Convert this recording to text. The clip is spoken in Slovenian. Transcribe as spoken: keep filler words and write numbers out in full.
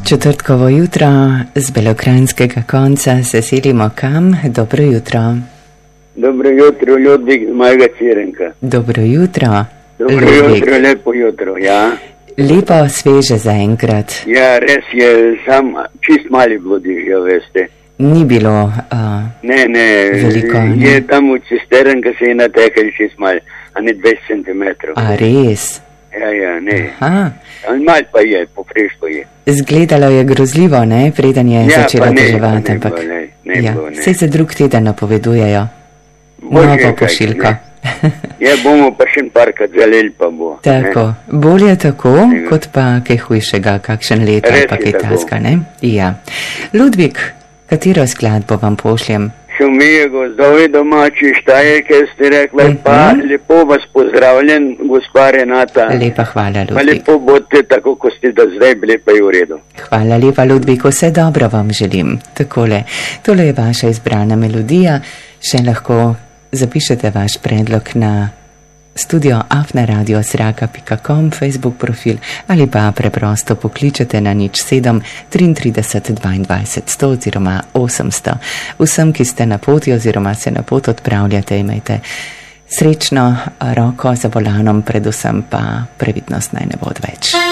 Četrtkovo jutro z belokranjskega konca se selimo kam? Dobro jutro. Dobro jutro, Ludvik z mojega Cirenka. Dobro jutro. Dobro Ludvik. jutro, lepo jutro, ja. Lepo sveže zaenkrat. Ja, res je, sam čist mali blodi, ja, veste. Ni bilo uh, Ne, ne, veliko, ne? je tam v cisterenka se je natekal čist mal, a ne dvajset centimetrov. A res? Ja, ja, ne. Aha. Mal pa je, popreško je. Zgledalo je grozljivo, ne? Preden je Ja, začela pa ne, deževati, pa ne ampak bo, ne, ne ja, bo, ne. saj za drug teden napovedujejo. Bože, Novo kaj, pošiljko. ne. Ja, bomo pa še parkrat zaleli pa bo. Tako, ne. bolje tako, Ne. kot pa kaj hujšega, kakšen let ali Res pa je kaj tako. taska, ne? Ja. Ludvik, katero skladbo vam pošljem? Šumijo gozdovi domači štajerke, ste rekla, Mhm. pa lepo vas pozdravljen, gospa Renata. Lepa hvala, Pa Ludvik. lepo bodite tako, kot ste do zdaj bili, pa je v redu. Hvala lepa, Ludvik, vse dobro vam želim. Takole, tole je vaša izbrana melodija, še lahko zapišete vaš predlog na studio afna radio sraka pika com Facebook profil ali pa preprosto pokličete na nič sedem triintrideset dvaindvajset sto oziroma osemsto. Vsem, ki ste na poti oziroma se na pot odpravljate, imejte srečno roko za volanom, predvsem pa previdnost naj ne bo odveč.